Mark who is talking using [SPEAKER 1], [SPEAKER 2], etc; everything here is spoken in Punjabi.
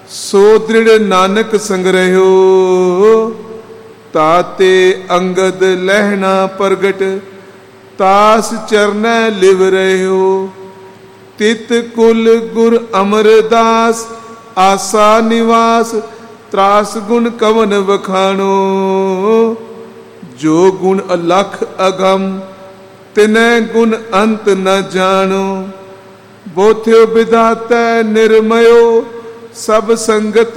[SPEAKER 1] ਸੋ ਦ੍ਰਿੜ ਨਾਨਕ ਸੰਗ੍ਰਹਿਓ। ਤਾਤੇ ਅੰਗਦ ਲਹਿਣਾ ਪ੍ਰਗਟ ਤਾਸ ਚਰਨੈ ਲਿਵ ਰਹਿਓ। ਤਿਤ ਕੁਲ ਗੁਰ ਅਮਰਦਾਸ ਆਸਾ ਨਿਵਾਸ ਤਰਾਸ ਗੁਣ ਕਵਨ ਵਖਾਣੋ। ਜੋ ਗੁਣ ਅਲਖ ਅਗਮ ਤਿਨੈ ਗੁਣ ਅੰਤ ਨ ਜਾਣੋ। ਬੋਥਿਓ ਵਿਧਾਤੈ ਨਿਰਮਯੋ ਸਭ ਸੰਗਤ